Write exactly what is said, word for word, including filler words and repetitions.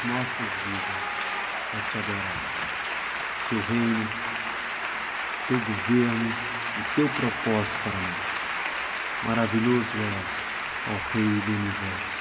nossas vidas para te adorar. Teu reino, teu governo e teu propósito para nós. Maravilhoso és, ó Rei do Universo.